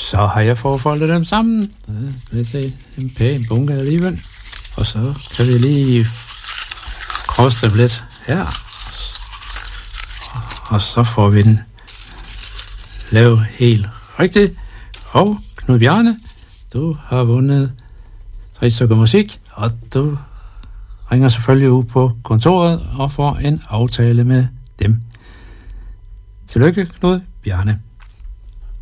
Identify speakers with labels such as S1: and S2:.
S1: Så har jeg forfoldet dem sammen. Det er en pæn bunke alligevel. Og så kan vi lige krydse dem lidt her. Og så får vi den lavet helt rigtigt. Og Knud Bjarne, du har vundet 3 stykker musik, og du ringer selvfølgelig ud på kontoret og får en aftale med dem. Tillykke, Knud Bjarne.